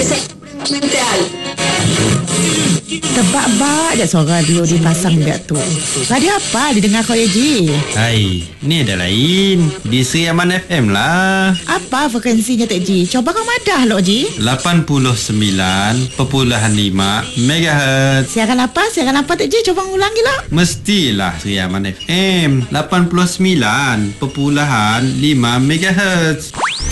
eksperimental. Tebak-bak je suara dia dipasang biak tu. Radio apa didengar kau ya Ji? Hai, ni ada lain. Di Seri Aman FM lah. Apa frekuensinya Tek Ji? Coba kau madah lo Ji. 89.5 MHz. Siaran apa? Siaran apa Tek Ji? Coba ulangi lo. Mestilah Seri Aman FM 89.5 MHz.